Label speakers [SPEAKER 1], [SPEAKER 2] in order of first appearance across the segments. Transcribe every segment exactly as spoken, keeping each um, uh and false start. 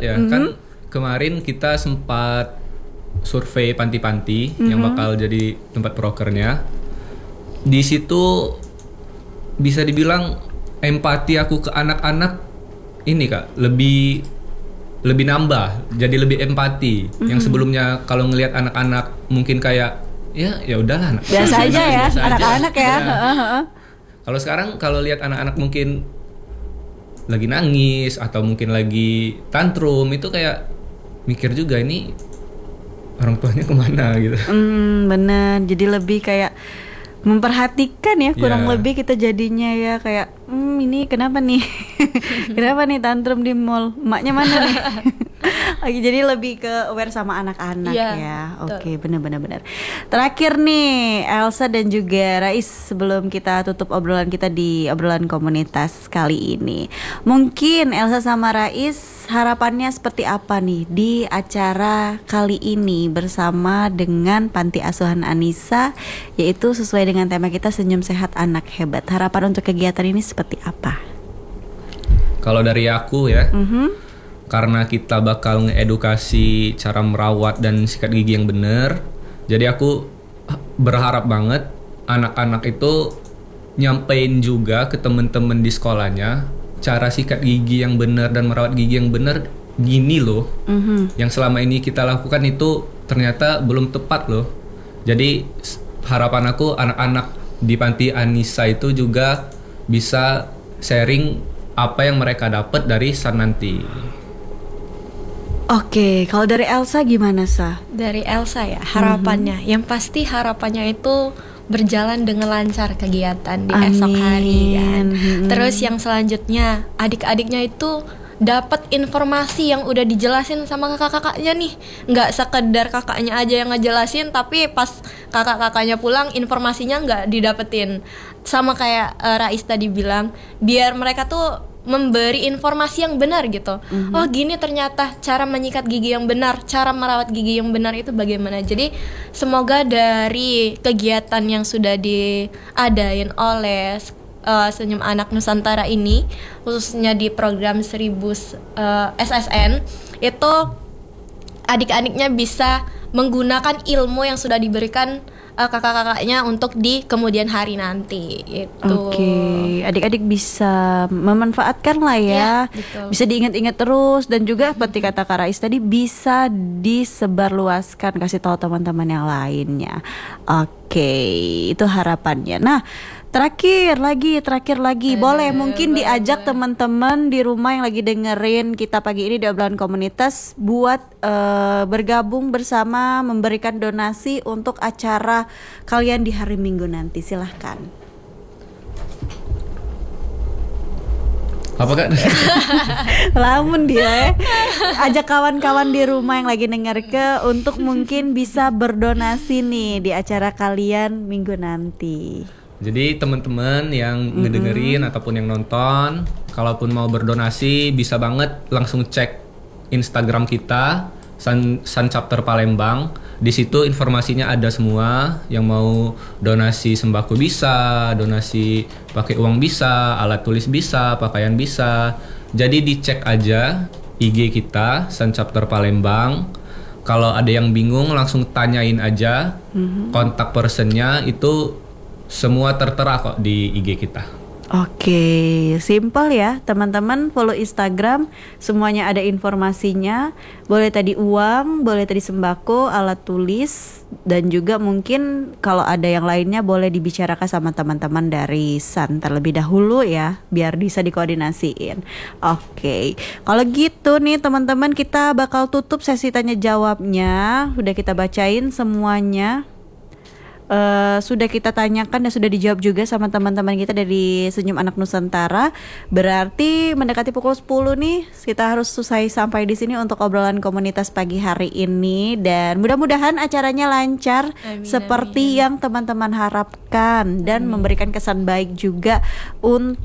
[SPEAKER 1] ya mm-hmm. kan kemarin kita sempat survei panti-panti mm-hmm. yang bakal jadi tempat prokernya. Di situ bisa dibilang empati aku ke anak-anak ini Kak lebih lebih nambah, jadi lebih empati. Mm-hmm. Yang sebelumnya kalau ngelihat anak-anak mungkin kayak ya ya udahlah anak
[SPEAKER 2] biasa aja ya, biasa anak-anak aja. ya. ya.
[SPEAKER 1] Kalau sekarang kalau lihat anak-anak mungkin lagi nangis atau mungkin lagi tantrum itu kayak mikir juga ini orang tuanya kemana gitu.
[SPEAKER 2] Hmm, benar. Jadi lebih kayak memperhatikan ya kurang yeah. lebih kita jadinya ya kayak hmm, ini kenapa nih kenapa nih tantrum di mall, emaknya mana nih. Lagi jadi lebih ke aware sama anak-anak yeah, ya. Oke, okay, benar-benar benar. Terakhir nih Elsa dan juga Rais sebelum kita tutup obrolan kita di obrolan komunitas kali ini. Mungkin Elsa sama Rais harapannya seperti apa nih di acara kali ini bersama dengan Panti Asuhan Anissa, yaitu sesuai dengan tema kita Senyum Sehat Anak Hebat. Harapan untuk kegiatan ini seperti apa?
[SPEAKER 1] Kalau dari aku ya.
[SPEAKER 2] Mm-hmm.
[SPEAKER 1] Karena kita bakal ngeedukasi cara merawat dan sikat gigi yang benar. Jadi aku berharap banget anak-anak itu nyampein juga ke temen-temen di sekolahnya cara sikat gigi yang benar dan merawat gigi yang benar gini loh. Mm-hmm. Yang selama ini kita lakukan itu ternyata belum tepat loh. Jadi harapan aku anak-anak di Panti Anissa itu juga bisa sharing apa yang mereka dapat dari San nanti.
[SPEAKER 2] Oke, kalau dari Elsa gimana, Sa?
[SPEAKER 3] Dari Elsa ya, harapannya. Mm-hmm. Yang pasti harapannya itu berjalan dengan lancar kegiatan di
[SPEAKER 2] Amin.
[SPEAKER 3] esok hari kan.
[SPEAKER 2] Mm-hmm.
[SPEAKER 3] Terus yang selanjutnya, adik-adiknya itu dapat informasi yang udah dijelasin sama kakak-kakaknya nih. Nggak sekedar kakaknya aja yang ngejelasin, tapi pas kakak-kakaknya pulang informasinya nggak didapetin. Sama kayak uh, Rais tadi bilang, biar mereka tuh memberi informasi yang benar gitu. Mm-hmm. Oh gini ternyata cara menyikat gigi yang benar, cara merawat gigi yang benar itu bagaimana. Jadi semoga dari kegiatan yang sudah diadain oleh uh, Senyum Anak Nusantara ini, khususnya di program seribu uh, S S N, itu adik-adiknya bisa menggunakan ilmu yang sudah diberikan Uh, kakak-kakaknya untuk di kemudian hari nanti gitu.
[SPEAKER 2] Oke, okay. Adik-adik bisa memanfaatkan lah ya, ya bisa diingat-ingat terus dan juga seperti kata Kak Rais tadi bisa disebarluaskan, kasih tahu teman-teman yang lainnya. Oke, okay. Itu harapannya. Nah, terakhir lagi, terakhir lagi, Aduh, boleh mungkin boleh, diajak boleh. Teman-teman di rumah yang lagi dengerin kita pagi ini di obrolan komunitas buat uh, bergabung bersama memberikan donasi untuk acara kalian di hari Minggu nanti. Silahkan.
[SPEAKER 1] Apa Kak?
[SPEAKER 2] Lamun dia, eh. Ajak kawan-kawan di rumah yang lagi denger ke untuk mungkin bisa berdonasi nih di acara kalian Minggu nanti.
[SPEAKER 1] Jadi teman-teman yang mm-hmm. ngedengerin ataupun yang nonton, kalaupun mau berdonasi bisa banget langsung cek Instagram kita Sun, Sun Chapter Palembang. Di situ informasinya ada semua. Yang mau donasi sembako bisa, donasi pakai uang bisa, alat tulis bisa, pakaian bisa. Jadi dicek aja I G kita Sun Chapter Palembang. Kalau ada yang bingung langsung tanyain aja. Mm-hmm. Kontak personnya itu semua tertera kok di I G kita.
[SPEAKER 2] Oke, simple ya teman-teman, follow Instagram, semuanya ada informasinya. Boleh tadi uang, boleh tadi sembako, alat tulis, dan juga mungkin kalau ada yang lainnya boleh dibicarakan sama teman-teman dari Sun terlebih dahulu ya, biar bisa dikoordinasiin. Oke, kalau gitu nih teman-teman, kita bakal tutup sesi tanya jawabnya. Udah kita bacain semuanya. Uh, sudah kita tanyakan dan sudah dijawab juga sama teman-teman kita dari Senyum Anak Nusantara. Berarti mendekati pukul sepuluh nih kita harus selesai sampai di sini untuk obrolan komunitas pagi hari ini, dan mudah-mudahan acaranya lancar amin, seperti amin. Yang teman-teman harapkan dan amin. Memberikan kesan baik juga untuk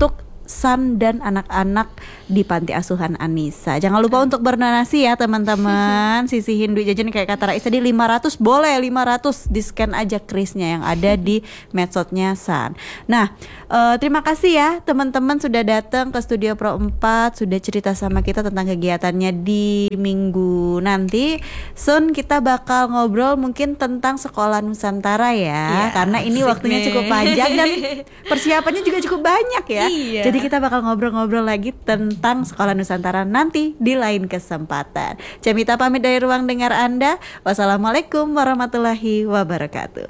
[SPEAKER 2] San dan anak-anak di Panti Asuhan Anissa. Jangan lupa untuk berdonasi ya teman-teman. Sisihin duit jajan kayak kata Rais tadi lima ratus, boleh lima ratus, di-scan aja krisnya yang ada di medsosnya San. Nah, uh, terima kasih ya teman-teman sudah datang ke Studio Pro empat, sudah cerita sama kita tentang kegiatannya di minggu nanti. Soon kita bakal ngobrol mungkin tentang Sekolah Nusantara ya, ya karena ini waktunya cukup panjang dan persiapannya juga cukup banyak ya. Iya. Jadi kita bakal ngobrol-ngobrol lagi tentang Sekolah Nusantara nanti di lain kesempatan. Camita pamit dari ruang dengar Anda. Wassalamualaikum warahmatullahi wabarakatuh.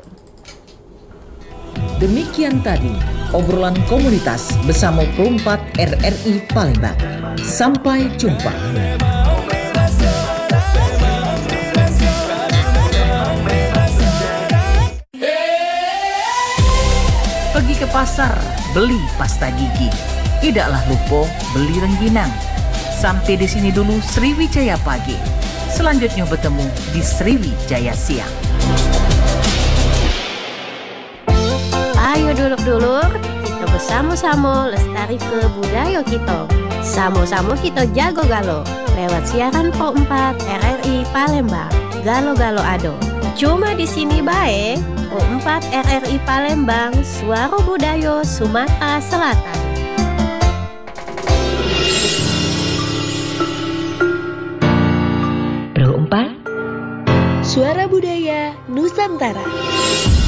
[SPEAKER 4] Demikian tadi obrolan komunitas bersama Pro empat R R I Palembang. Sampai jumpa. Pergi ke pasar, beli pasta gigi. Tidaklah lupa beli rengginang. Sampai di sini dulu Sriwijaya Pagi. Selanjutnya bertemu di Sriwijaya Siang.
[SPEAKER 5] Ayo dulur-dulur, kita bersama-sama lestari ke budaya kita. Sama-sama kita jago galo lewat siaran Pro empat R R I Palembang. Galo-galo ado. Cuma di sini bae, Pro empat R R I Palembang, suara budaya Sumatera Selatan.
[SPEAKER 6] Pro empat Suara Budaya Nusantara.